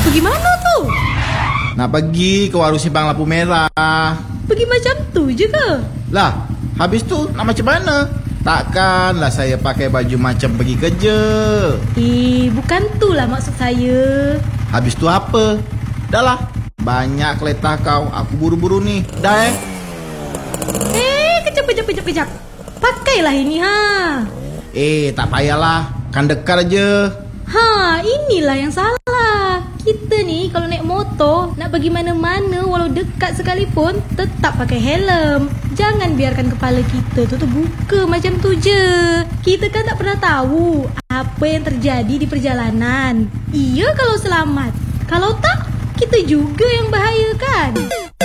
Bagaimana tuh? Nak pergi ke warung simpang lampu merah. Pergi macam tu je ke? Lah, habis tu nak macam mana? Takkanlah saya pakai baju macam pergi kerja. Bukan tu lah maksud saya. Habis tu apa? Dah lah, banyak keletah kau. Aku buru-buru ni. Dah Kejap. Pakailah ini tak payahlah. Kan dekat aja. Inilah yang salah. Kita ni kalau naik motor, nak pergi mana-mana walau dekat sekalipun, tetap pakai helm. Jangan biarkan kepala kita tu terbuka macam tu je. Kita kan tak pernah tahu apa yang terjadi di perjalanan. Iya kalau selamat. Kalau tak, kita juga yang bahaya kan?